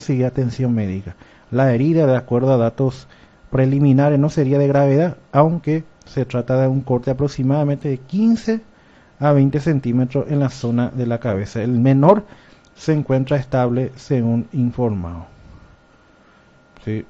sigue atención médica. La herida, de acuerdo a datos preliminares, no sería de gravedad, aunque se trata de un corte aproximadamente de 15 a 20 centímetros en la zona de la cabeza. El menor se encuentra estable según informado. Sí.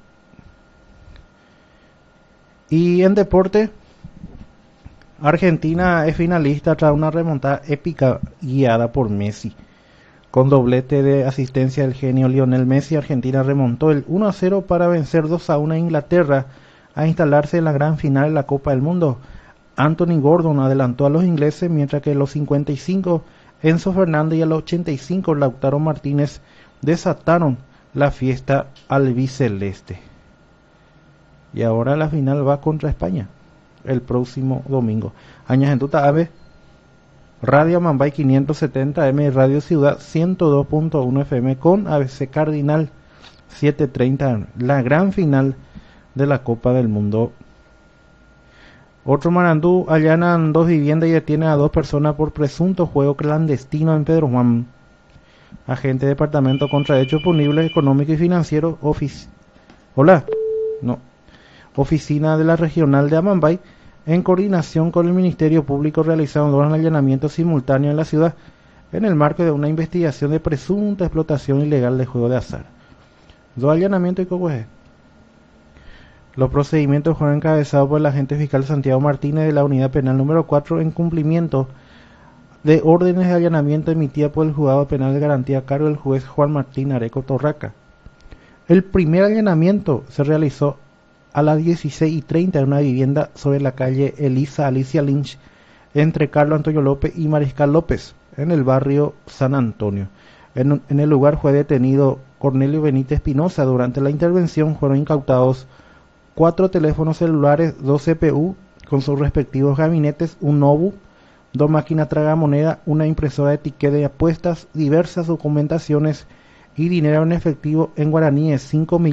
Y en deporte, Argentina es finalista tras una remontada épica guiada por Messi. Con doblete de asistencia del genio Lionel Messi, Argentina remontó el 1-0 para vencer 2-1 a Inglaterra a instalarse en la gran final de la Copa del Mundo. Anthony Gordon adelantó a los ingleses, mientras que a los 55 Enzo Fernández y a los 85 Lautaro Martínez desataron la fiesta albiceleste. Y ahora la final va contra España el próximo domingo. Añajentuta Ave, Radio Mambay 570M, Radio Ciudad 102.1 FM con ABC Cardinal 730, la gran final de la Copa del Mundo. Otro Marandú, allanan dos viviendas y detienen a 2 personas por presunto juego clandestino en Pedro Juan. Agente de Departamento contra Hechos Punibles Económicos y Financieros, Hola, no. Oficina de la Regional de Amambay, en coordinación con el Ministerio Público, realizaron 2 allanamientos simultáneos en la ciudad en el marco de una investigación de presunta explotación ilegal de juego de azar. 2 allanamientos y cogüeje. Los procedimientos fueron encabezados por el agente fiscal Santiago Martínez de la Unidad Penal número 4 en cumplimiento de órdenes de allanamiento emitidas por el Juzgado Penal de Garantía a cargo del juez Juan Martín Areco Torraca. El primer allanamiento se realizó a las 16:30 en una vivienda sobre la calle Elisa Alicia Lynch, entre Carlos Antonio López y Mariscal López, en el barrio San Antonio. En el lugar fue detenido Cornelio Benítez Espinosa. Durante la intervención fueron incautados 4 teléfonos celulares, 2 CPU con sus respectivos gabinetes, un notebook, 2 máquinas tragamoneda, una impresora de ticket de apuestas, diversas documentaciones y dinero en efectivo en guaraníes,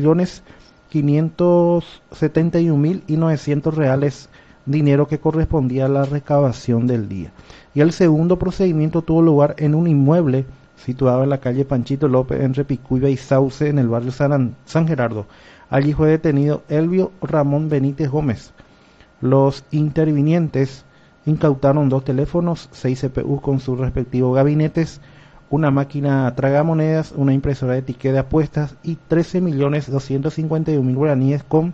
5.571.900 reales, dinero que correspondía a la recaudación del día. Y el segundo procedimiento tuvo lugar en un inmueble situado en la calle Panchito López, entre Picuyba y Sauce, en el barrio San Gerardo. Allí fue detenido Elvio Ramón Benítez Gómez. Los intervinientes incautaron 2 teléfonos, 6 CPU con sus respectivos gabinetes, una máquina tragamonedas, una impresora de ticket de apuestas y 13.251.000 guaraníes con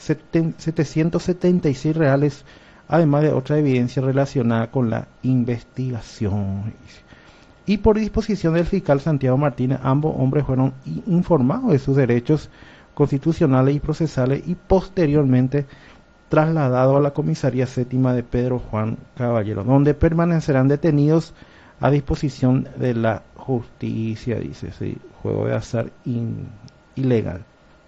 776 reales, además de otra evidencia relacionada con la investigación. Y por disposición del fiscal Santiago Martínez, ambos hombres fueron informados de sus derechos constitucionales y procesales y posteriormente trasladados a la comisaría séptima de Pedro Juan Caballero, donde permanecerán detenidos a disposición de la justicia, dice, sí, juego de azar ilegal.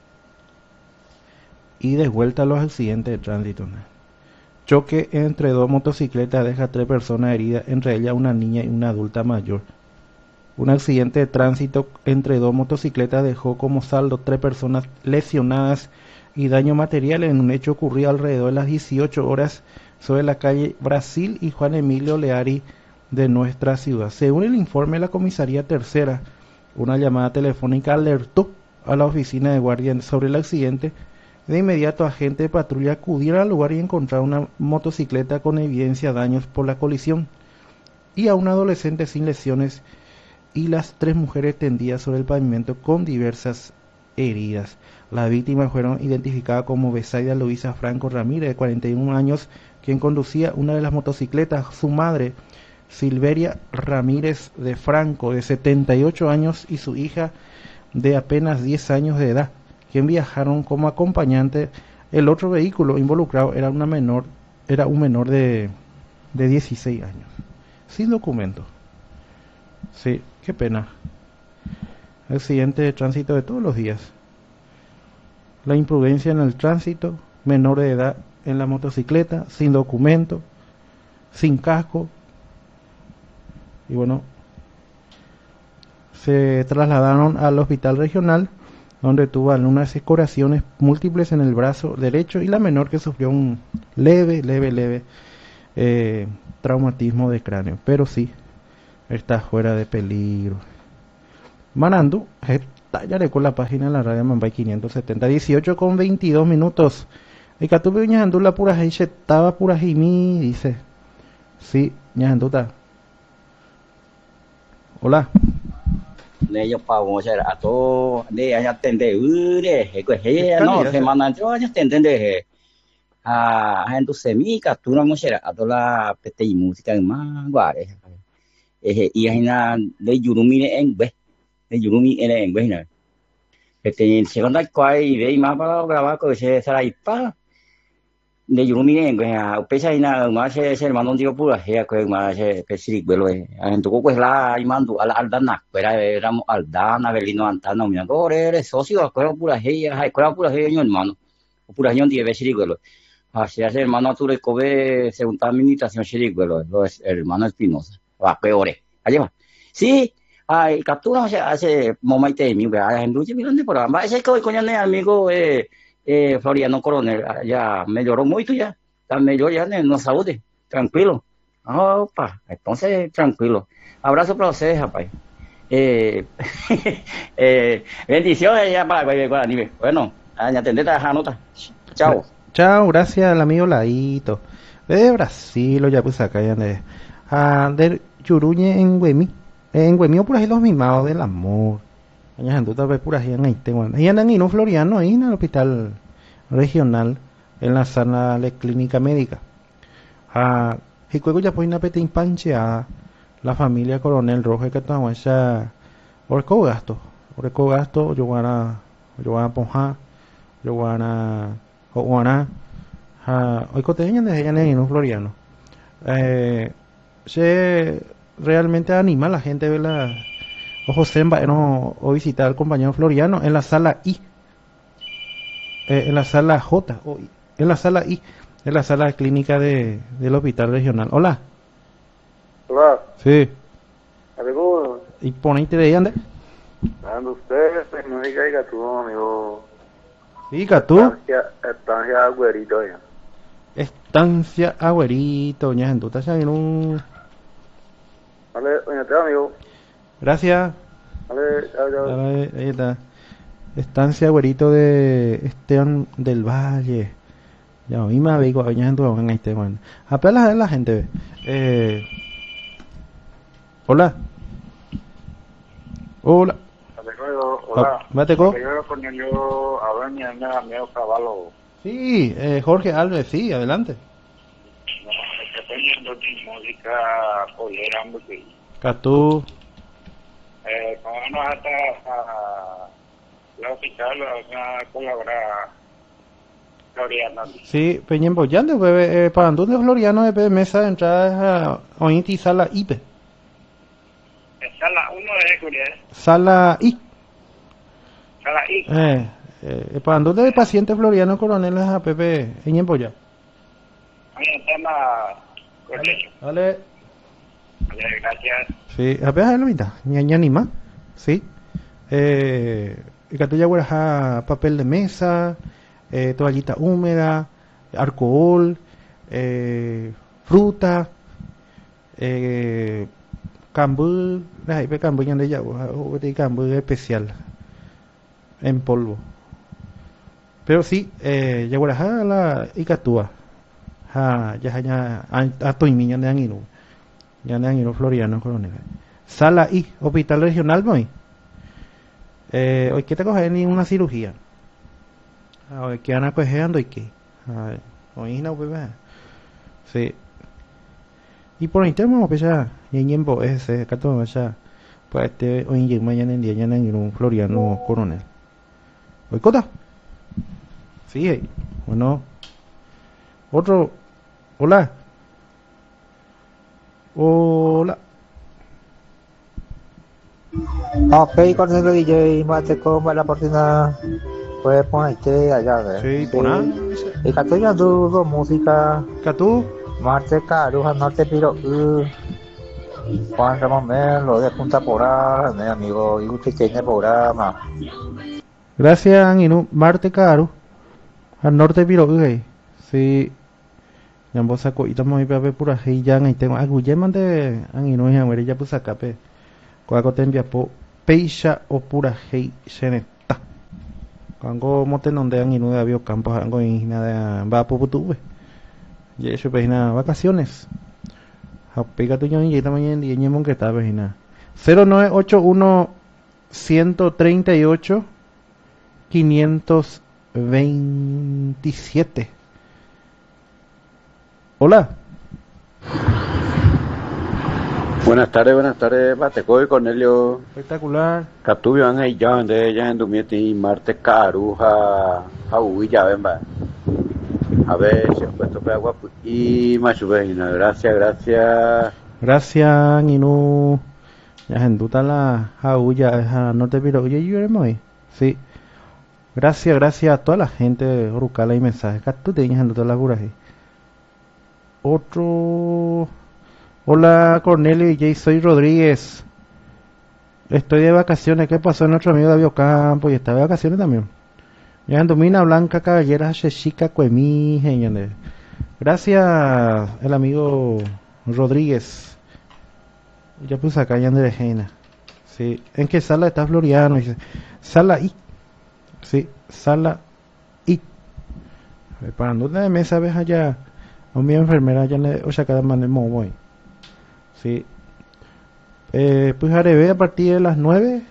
Y de vuelta a los accidentes de tránsito. Choque entre 2 motocicletas deja 3 personas heridas, entre ellas una niña y una adulta mayor. Un accidente de tránsito entre 2 motocicletas dejó como saldo 3 personas lesionadas y daño material en un hecho ocurrido alrededor de las 18 horas sobre la calle Brasil y Juan Emilio Leari de nuestra ciudad. Según el informe de la comisaría tercera, una llamada telefónica alertó a la oficina de guardia sobre el accidente. De inmediato, agentes de patrulla acudieron al lugar y encontraron una motocicleta con evidencia de daños por la colisión y a un adolescente sin lesiones y las 3 mujeres tendidas sobre el pavimento con diversas heridas. Las víctimas fueron identificadas como Besaida Luisa Franco Ramírez, de 41 años, quien conducía una de las motocicletas, su madre Silveria Ramírez de Franco, de 78 años, y su hija de apenas 10 años de edad, quien viajaron como acompañante. El otro vehículo involucrado era un menor de 16 años, sin documento. Sí, qué pena. Accidente de tránsito de todos los días. La imprudencia en el tránsito, menor de edad en la motocicleta, sin documento, sin casco. Y bueno, se trasladaron al hospital regional, donde tuvo unas escoriaciones múltiples en el brazo derecho y la menor que sufrió un leve traumatismo de cráneo, pero sí está fuera de peligro. Manandú, tallaré con la página de la radio Mambay 570, 18 con 22 minutos. Y Catupe ñajandula pura heiche, estaba pura jimi, dice. Sí, ñajanduta. Hola. Ne yo pa mo ser ato ne aya tende ure he ko he no semana yo aya tende he hentu semi captura mo ser ato la pete y música más guare y ahina de yurumi de yurumi en na pete segunda kwai de más para grabar ko se será ipa de yurumi en pesa ina más se hermano digo pura he ko más se pesiri velo hentu ko la imando al aldana pero éramos aldana belino antana mi agora socio acuerdo pura he acuerdo pura he hermano pura he die pesiri velo así hace hermano tu le cobe segunda administración pesiri velo los hermanos Espinosa va peor allá sí ay captura hace momento mi ga hentu je mirando por amba ese que coño ne amigo Floriano Coronel, ya mejoró mucho ya, está mejor ya no saúde, tranquilo. Opa, entonces tranquilo. Abrazo para ustedes, rapaz. Bendiciones ya para Guaraní. Bueno, ya tendré esa nota. Chao. Chao, gracias al amigo Laito. De Brasil, ya pues acá ya de Churuñe en Güemí. En Güemí por ahí los mimados del amor. Añajando tal vez pura gente ahí tengo. Y andan en un Floriano ahí en el hospital regional en la sala de clínica médica. Y cuando ya pues una pete impancheada la familia Coronel Rojo que toma esa orco gasto, yo van a ponja, yo van a hoy coteñan desde allá en un Floriano. Se realmente anima a la gente a ver la o José o visitar al compañero Floriano en la sala I, en la sala J, en la sala I, en la sala clínica del hospital regional. Hola. Hola. Sí. ¿Algo? ¿Y ponete de ahí, ande? Ando usted, no diga que tú, amigo. Sí, Catú. Estancia Agüerito ya. Estancia Agüerito, ña, en tu tacha en un... Vale, oye, te amigo. Gracias. Vale, chao. Dale, ahí está. Estancia Güerito de Esteban del Valle. Ya, a mí me veigo, en tu en este bueno. Apenas la gente ve. Hola. Hola. Hola. ¿Bateco? Yo con yo a ver mi amigo Caballo. Sí, Jorge Alves, sí, adelante. No, estoy poniendo música polera, porque Catú. como no hasta la hospital a colaborar Floriano. Sí, Peñen Boyante, para dónde Floriano de mesa de entrada a Ointi sala IP. Sala 1 de Julián. Sala I. Sala I. Para dónde de paciente Floriano Coronel es a Pepe en Boya. Hay un tema correcto. Vale. Vale, gracias. Sí, apenas es la mitad, ni más. Sí. Y que tú ya hueras papel de mesa, toallita húmeda, alcohol, fruta, cambú, cambú ya de agua, cambú especial, en polvo. Pero sí, ya hueras la icatúa, ya, a tu niña de Anguino. Ya de Floriano Coronel. Sala I, hospital regional, ¿no? Hoy que te cogen ni una cirugía. Hoy que van a coger y que. Hoy no, pues, sí. Y por interno, pues ya, y en bo ese, acá todo, ya. Pues hoy en mañana en día, ya en un Floriano Coronel. ¿Hoy cota? Sí, bueno. Otro. Hola. Hola. Ok, con el DJ Mateco, la oportunidad puedes ponerte allá. Sí, poná. Y que estoy dando música. ¿Catú? Marte Caro, Norte Piro, Juan Ramón Melo, de Punta Porá, mi amigo, y usted tiene programa. Gracias, Anguino. Marte Caro. Al norte Piro, sí. Yang vos saco y estamos ahí para pura hey yang ahí tengo algo ya mande Anguino y Anguino ya pues acá pe. Cuaco te envía po Peisha o pura hei sheneta. Kango motenondean inu de Avio Campos ango ina de va puputuve. Y eso pejina vacaciones. Pega tu ñoñi y también y ñemon que está pejina. 0981 138 527. Hola. Buenas tardes, Batecoy, Cornelio. Espectacular. Captubio Ángel John de ella en Dumieti, Marte Caruja, Jauilla, Bemba. A ver, si he puesto para agua y Machubejina. Gracias. Gracias, Ninu. Ya genduta la Jauilla, no te piro. Oye, yo muy. Sí. Gracias a toda la gente de Rucala y mensajes. Que tú tienes genduta la curaje. Otro. Hola Cornelio y Jay, soy Rodríguez. Estoy de vacaciones. ¿Qué pasó nuestro amigo David Ocampo? Y está de vacaciones también. Ya en Domina Blanca Caballera Sheshika Cuemí. Gracias el amigo Rodríguez. Ya puse acá ya en Derejena. Sí. ¿En qué sala está Floriano? Dice, sala I. Sí, sala I. Preparando de mesa ves allá. A mi enfermera ya le. O sea, cada manera muy. Sí. Pues Arebe a partir de las 9.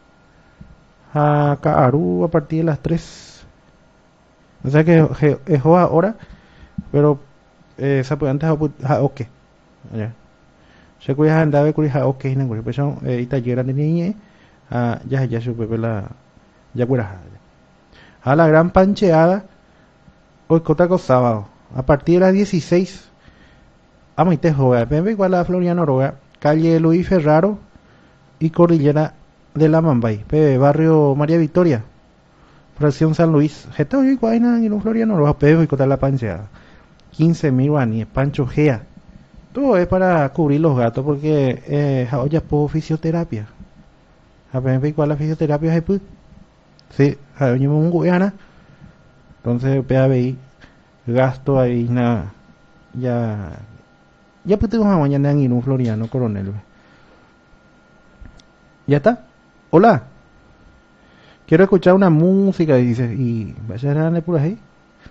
A Kaaru a partir de las 3. O sea que es ahora. Pero se puede antes a ok. Ya. Se cuida andar de cuida ok. Pues son itallera de niñe. Ya su pepe la. Ya cuida. A la gran pancheada. Hoy cotaco sábado. A partir de las 16. Amite joga, Pembe igual a Floriano Roga, calle Luis Ferraro y Cordillera de la Mambay, barrio María Victoria, fracción San Luis, Getafe y Guayna y un Floriano Roga, Pebe y Cota la Pancheada, 15.000 guaníes, Pancho Gea. Todo es para cubrir los gatos porque ya puedo fisioterapia. A Pembe igual la fisioterapia es pues. Sí, a un guyana. Entonces PABI gasto ahí nada. Ya pues tengo mañana en un Floriano Coronel. ¿Ya está? Hola. Quiero escuchar una música, dice. Y vaya a darle por ahí.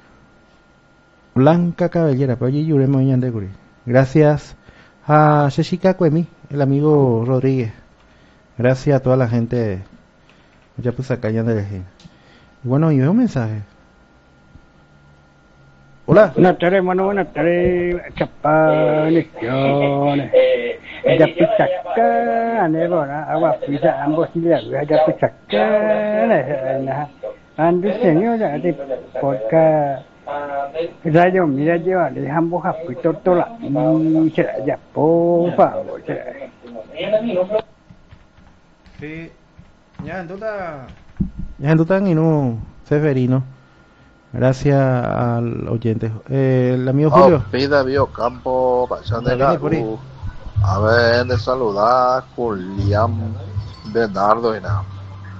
Blanca Cabellera, pero allí lloré mañana de cubrir. Gracias a Sheshika Cuemi, el amigo Rodríguez. Gracias a toda la gente. Ya pues acá ya de y bueno, y veo un mensaje. Hola. Buenas tardes, hermano, buenas tardes. Chapanes, ya pichaca, nevora, agua pisa, ambos días, ya pichaca, ando señor, de porca, radio, mira, lleva, le ambos a tortola, será ya, por favor, será. Sí, ya en duda y no, Severino. Gracias al oyente. El amigo Julio. Pida Biocampo, Pachán de Garu. A ver, de saludar, Julián Bernardo y nada.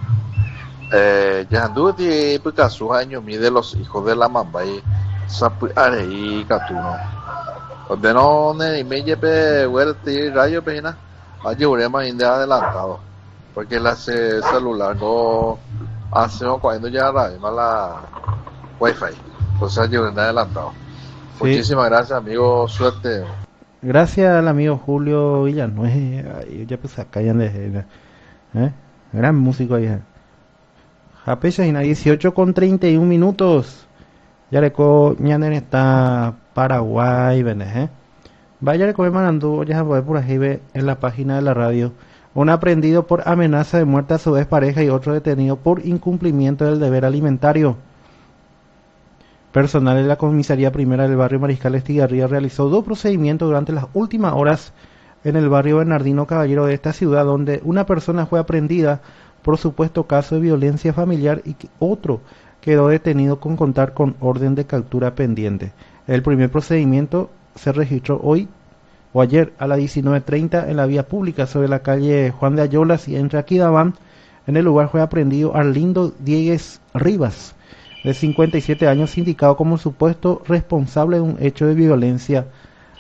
Yahanduti, porque a sus años mide los hijos de la mamba y Sapu Arei Catuno. Donde no, ni me lleve huerta y rayo pena, allí urema inde adelantado. Porque el celular no hace cuando ya la Wi-Fi, entonces yo en adelantado. Sí. Muchísimas gracias, amigo, suerte. Gracias al amigo Julio Villanueva. Ya pues acá ya gran músico ahí. Japecha y 18 con 31 minutos. Ya le ñanen está Paraguay, Vaya le comer mandando ya por ahí en la página de la radio. Un aprendido por amenaza de muerte a su vez pareja y otro detenido por incumplimiento del deber alimentario. Personal de la comisaría primera del barrio Mariscal Estigarribia realizó 2 procedimientos durante las últimas horas en el barrio Bernardino Caballero de esta ciudad, donde una persona fue aprehendida por supuesto caso de violencia familiar y otro quedó detenido con contar con orden de captura pendiente. El primer procedimiento se registró hoy o ayer a las 19:30 en la vía pública sobre la calle Juan de Ayolas y entre Aquidabán. En el lugar fue aprehendido Arlindo Diegues Rivas, de 57 años, indicado como supuesto responsable de un hecho de violencia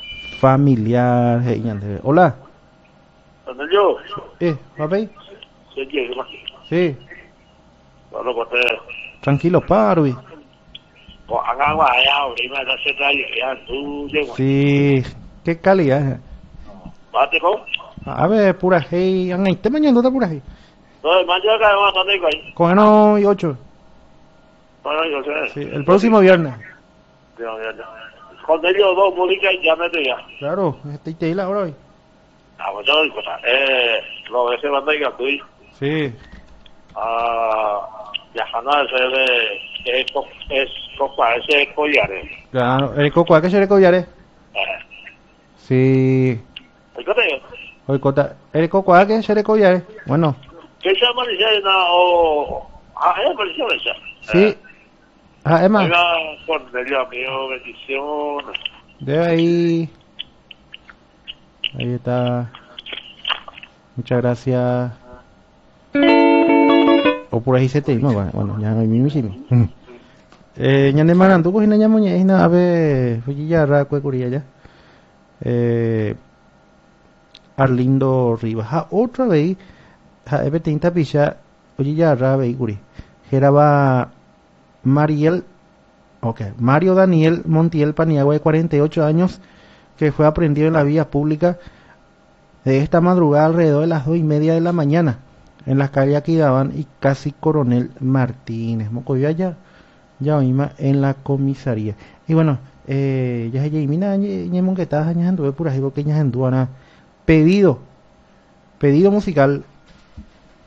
familiar. Hola. ¿Dónde yo? ¿Papi? se llegue más. Sí, Bueno, pues tranquilo, Parvi. có ăn ngoài ao thì mà ta sẽ ra vậy ăn tu chứ mà. Sí, qué calidad. Ba te ko. A ver, pura hey, ang te mañana está pura hey. Rồi mà chưa cái mà tao đây coi. Con ano y 8. Bueno, yo sé. Sí, el próximo viernes. Con ellos dos música ya me diga. Claro, estoy ahí la hora hoy. Ah, pues yo cosa. Lo de ese banda y Gatuy. Sí, Viajando a hacer es copa ese collares. claro, el coco, ¿a qué se le collaré? Sí, ¿El qué te digo? hoy cota, el coco, ¿a qué se le collaré? Bueno, ¿Qué se llama o es parecida esa? sí. Ah, es más, Oiga, Cornelio mío, bendiciones. de ahí. Ahí está. Muchas gracias. O por ahí se te no, bueno, ya no hay mismísimo. Ñane manando pues ina moña ina ave fuya ra cuecuría ya. Arlindo Rivas. Otra vez eve tinta picha oye ya ra veicuri. Geraba Mariel, Mario Daniel Montiel Paniagua, de 48 años, que fue aprendido en la vía pública de esta madrugada alrededor de las 2:30 de la mañana, en las calles Aquidabán y casi Coronel Martínez. Mocoyo ya misma en la comisaría. Y bueno, ya se mina ñemon que estás añadiendo por ahí porque ñajanduana pedido musical